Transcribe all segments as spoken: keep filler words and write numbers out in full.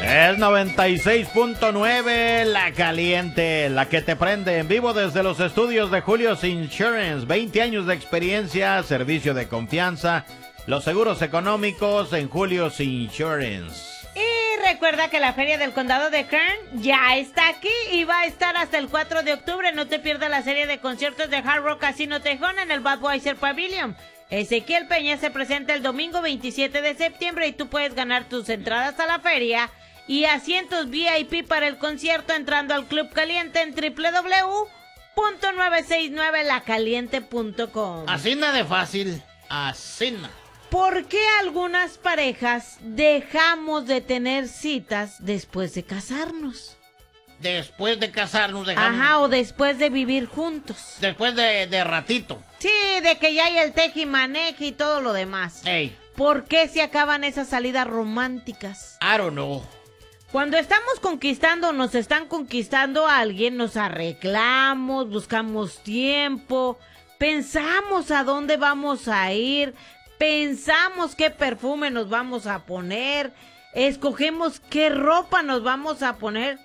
Es noventa y seis punto nueve, La Caliente, la que te prende en vivo desde los estudios de Julio's Insurance. veinte años de experiencia, servicio de confianza, los seguros económicos en Julio's Insurance. Y recuerda que la Feria del Condado de Kern ya está aquí y va a estar hasta el cuatro de octubre. No te pierdas la serie de conciertos de Hard Rock Casino Tejón en el Budweiser Pavilion. Ezequiel Peña se presenta el domingo veintisiete de septiembre y tú puedes ganar tus entradas a la feria y asientos V I P para el concierto entrando al Club Caliente en doble u doble u doble u punto nueve seis nueve la caliente punto com. Así nada de fácil, así nada. ¿Por qué algunas parejas dejamos de tener citas después de casarnos? Después de casarnos dejamos... Ajá, o después de vivir juntos. Después de, de ratito. Sí, de que ya hay el tejimaneje y todo lo demás. Ey. ¿Por qué se acaban esas salidas románticas? I don't know. Cuando estamos conquistando, nos están conquistando a alguien, nos arreglamos, buscamos tiempo, pensamos a dónde vamos a ir, pensamos qué perfume nos vamos a poner, escogemos qué ropa nos vamos a poner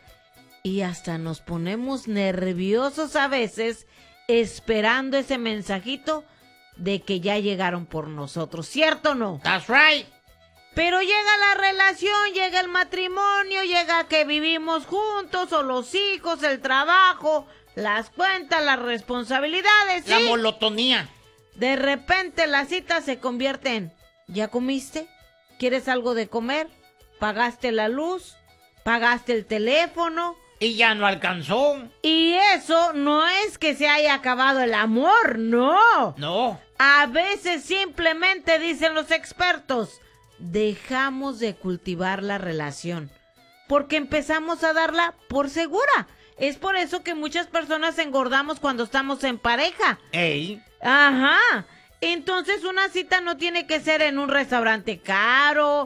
y hasta nos ponemos nerviosos a veces esperando ese mensajito de que ya llegaron por nosotros, ¿cierto o no? That's right. Pero llega la relación, llega el matrimonio, llega que vivimos juntos, o los hijos, el trabajo, las cuentas, las responsabilidades, ¿sí? La monotonía. De repente la cita se convierte en, ¿ya comiste? ¿Quieres algo de comer? ¿Pagaste la luz? ¿Pagaste el teléfono? Y ya no alcanzó. Y eso no es que se haya acabado el amor, no. No. A veces simplemente dicen los expertos, dejamos de cultivar la relación porque empezamos a darla por segura. Es por eso que muchas personas engordamos cuando estamos en pareja. Ey. Ajá. Entonces una cita no tiene que ser en un restaurante caro,